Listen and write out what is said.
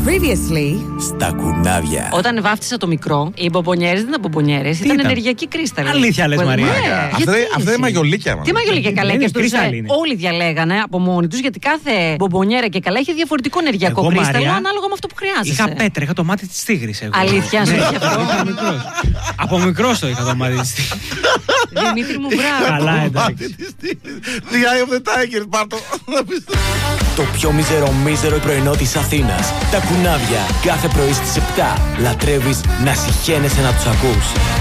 Previously. Στα κουνάβια. Όταν βάφτισα το μικρό, οι μπομπονιέρες δεν ήταν μπομπονιέρες, ήταν ενεργειακοί κρίσταλοι. Αλήθεια λες, Μαρία. Αυτό είναι μαγιολίκια. Τι μαγιολίκια καλά, και στους όλοι διαλέγανε από μόνοι τους, γιατί κάθε μπομπονιέρα και καλά είχε διαφορετικό ενεργειακό κρίσταλο ανάλογα με αυτό που χρειάζεσαι. Είχα πέτρα, είχα το μάτι της τίγρης. Αλήθεια, σου είχε αυτό. Από μικρός το είχα το μάτι της τίγρης. Δημήτρη μου, μπράβο. Καλά, εντάξει. The Eye of the Tiger, πάρτο. Το πιο μίζερο πρωινό της Αθήνας. Τα κουνάβια. Κάθε πρωί στις 7. Λατρεύεις να συχαίνεσαι να τους ακούς.